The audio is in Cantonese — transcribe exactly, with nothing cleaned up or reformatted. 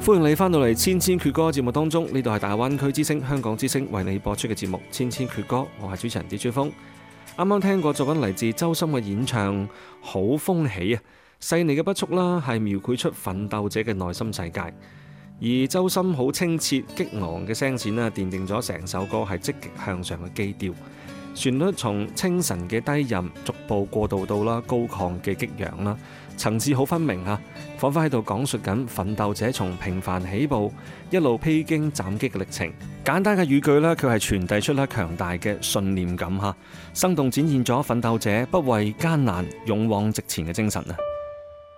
歡迎你翻到嚟千千闕歌節目當中，呢度係大灣區之聲香港之聲為你播出嘅節目《千千闕歌》，我係主持人D J風。啱啱聽過作品嚟自周深嘅演唱，好歡喜啊！細膩嘅筆觸啦，係描繪出奮鬥者嘅內心世界。而周深好清澈激昂嘅聲線啦，奠定咗成首歌係積極向上嘅基調。旋律從清晨嘅低吟逐步過渡到啦高亢嘅激揚啦，層次好分明啊，彷彿喺度講述緊奮鬥者從平凡起步一路披荊斬棘嘅歷程。簡單嘅語句呢，佢係傳遞出啦強大嘅信念感嚇，生動展現咗奮鬥者不畏艱難勇往直前嘅精神啊！